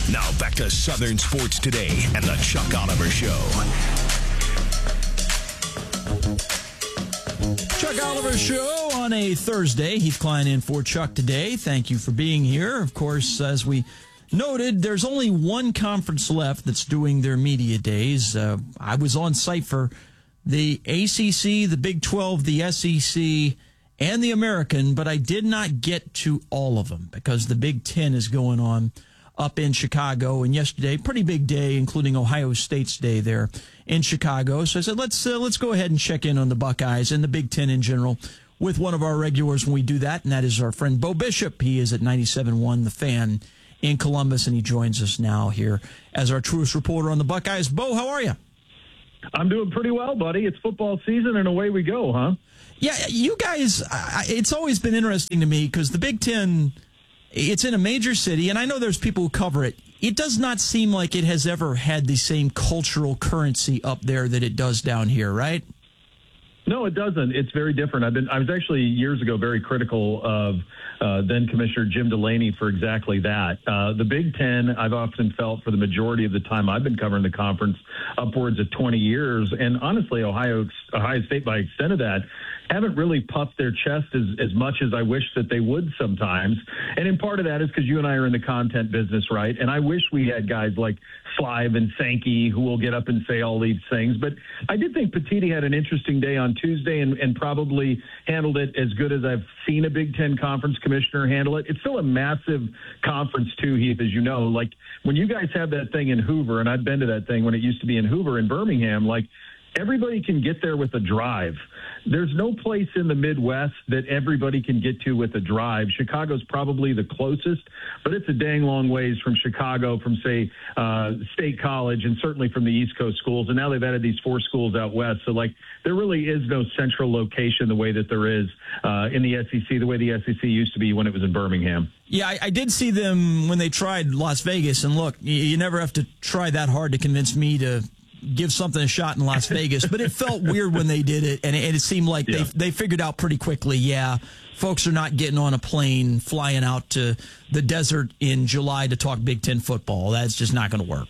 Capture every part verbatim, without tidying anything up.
Now back to Southern Sports Today and the Chuck Oliver Show. Chuck Oliver Show on a Thursday. Heath Klein in for Chuck today. Thank you for being here. Of course, as we noted, there's only one conference left that's doing their media days. Uh, I was on site for the A C C, the Big twelve, the S E C, and the American, but I did not get to all of them because the Big Ten is going on up in Chicago. And yesterday, pretty big day, including Ohio State's day there in Chicago. So I said, let's uh, let's go ahead and check in on the Buckeyes and the Big Ten in general with one of our regulars when we do that, and that is our friend Bo Bishop. He is at ninety-seven point one The Fan in Columbus, and he joins us now here as our truest reporter on the Buckeyes. Bo, how are you? I'm doing pretty well, buddy. It's football season, and away we go, huh? Yeah, you guys, I, it's always been interesting to me because the Big Ten, it's in a major city, and I know there's people who cover it. It does not seem like it has ever had the same cultural currency up there that it does down here, right? No, it doesn't. It's very different. I've been, I was actually years ago very critical of uh, then Commissioner Jim Delaney for exactly that. Uh, the Big Ten, I've often felt for the majority of the time I've been covering the conference, upwards of twenty years, and honestly, Ohio, Ohio State, by extent of that, haven't really puffed their chest as, as much as I wish that they would sometimes. And in part of that is because you and I are in the content business, right? And I wish we had guys like Slive and Sankey who will get up and say all these things. But I did think Petitti had an interesting day on Tuesday and, and probably handled it as good as I've seen a Big Ten conference commissioner handle it. It's still a massive conference too, Heath, as you know. Like when you guys have that thing in Hoover, and I've been to that thing when it used to be in Hoover in Birmingham, like everybody can get there with a drive. There's no place in the Midwest that everybody can get to with a drive. Chicago's probably the closest, but it's a dang long ways from Chicago, from, say, uh, State College, and certainly from the East Coast schools. And now they've added these four schools out west. So, like, there really is no central location the way that there is uh, in the S E C, the way the S E C used to be when it was in Birmingham. Yeah, I, I did see them when they tried Las Vegas. And, look, you, you never have to try that hard to convince me to give something a shot in Las Vegas, but it felt weird when they did it, and it, and it seemed like yeah. they they figured out pretty quickly, yeah, folks are not getting on a plane, flying out to the desert in July to talk Big Ten football. That's just not going to work.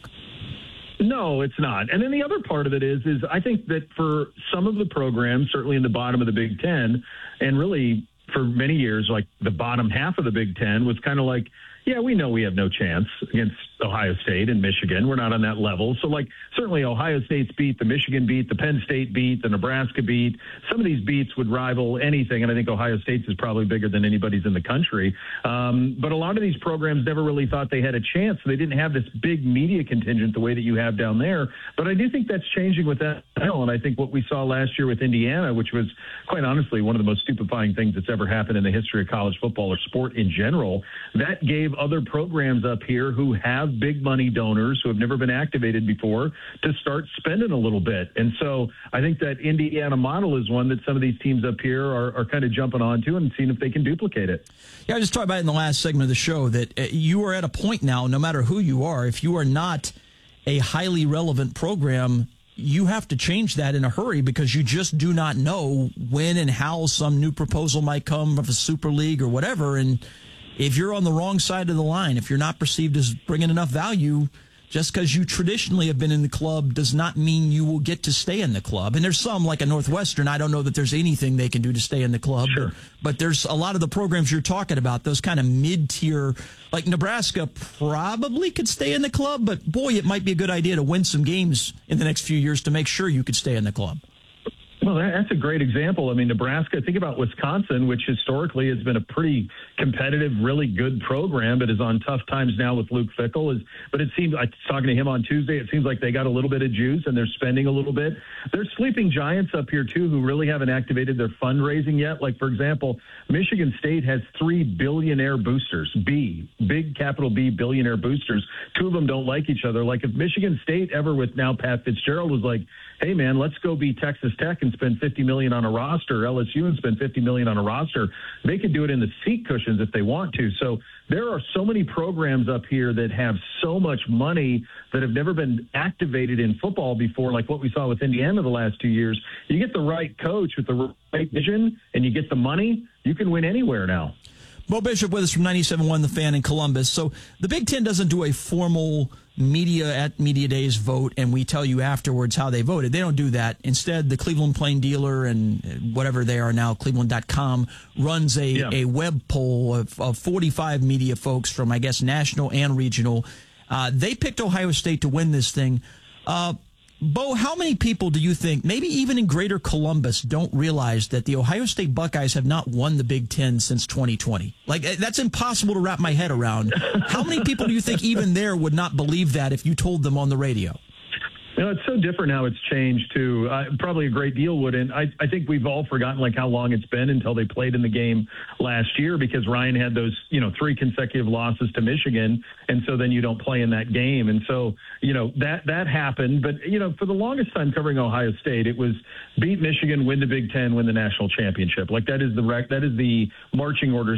No, it's not. And then the other part of it is, is I think that for some of the programs, certainly in the bottom of the Big Ten, and really for many years, like the bottom half of the Big Ten was kind of like, yeah, we know we have no chance against Ohio State and Michigan. We're not on that level. So, like, certainly Ohio State's beat, the Michigan beat, the Penn State beat, the Nebraska beat. Some of these beats would rival anything, and I think Ohio State's is probably bigger than anybody's in the country. Um, but a lot of these programs never really thought they had a chance. They didn't have this big media contingent the way that you have down there. But I do think that's changing with that. And I think what we saw last year with Indiana, which was, quite honestly, one of the most stupefying things that's ever happened in the history of college football or sport in general, that gave other programs up here who have big money donors who have never been activated before to start spending a little bit. And so I think that Indiana model is one that some of these teams up here are, are kind of jumping onto and seeing if they can duplicate it. Yeah, I just talked about it in the last segment of the show that you are at a point now, no matter who you are, if you are not a highly relevant program, you have to change that in a hurry because you just do not know when and how some new proposal might come of a super league or whatever. And if you're on the wrong side of the line, if you're not perceived as bringing enough value, just because you traditionally have been in the club does not mean you will get to stay in the club. And there's some, like a Northwestern, I don't know that there's anything they can do to stay in the club. Sure. But, but there's a lot of the programs you're talking about, those kind of mid-tier, like Nebraska probably could stay in the club, but boy, it might be a good idea to win some games in the next few years to make sure you could stay in the club. Well, that's a great example. I mean, Nebraska, think about Wisconsin, which historically has been a pretty competitive, really good program, but is on tough times now with Luke Fickell. Is, but it seems, I was talking to him on Tuesday, it seems like they got a little bit of juice and they're spending a little bit. There's sleeping giants up here, too, who really haven't activated their fundraising yet. Like, for example, Michigan State has three billionaire boosters, B, big capital B billionaire boosters. Two of them don't like each other. Like, if Michigan State ever with now Pat Fitzgerald was like, hey, man, let's go be Texas Tech and spend fifty million dollars on a roster, L S U and spend fifty million dollars on a roster, they could do it in the seat cushions if they want to. So there are so many programs up here that have so much money that have never been activated in football before, like what we saw with Indiana the last two years. You get the right coach with the right vision and you get the money, you can win anywhere now. Bo Bishop with us from ninety-seven point one The Fan in Columbus. So the Big Ten doesn't do a formal media at Media Days vote, and we tell you afterwards how they voted. They don't do that. Instead, the Cleveland Plain Dealer and whatever they are now, Cleveland dot com, runs a, yeah. a web poll of, of forty-five media folks from, I guess, national and regional. Uh, they picked Ohio State to win this thing. Uh, Bo, how many people do you think, maybe even in greater Columbus, don't realize that the Ohio State Buckeyes have not won the Big Ten since twenty twenty? Like, that's impossible to wrap my head around. How many people do you think even there would not believe that if you told them on the radio? You know, it's so different now. It's changed too. Uh, probably a great deal wouldn't. I, I think we've all forgotten like how long it's been until they played in the game last year, because Ryan had those, you know, three consecutive losses to Michigan. And so then you don't play in that game. And so, you know, that, that happened. But, you know, for the longest time covering Ohio State, it was beat Michigan, win the Big Ten, win the national championship. Like that is the rec- that is the marching orders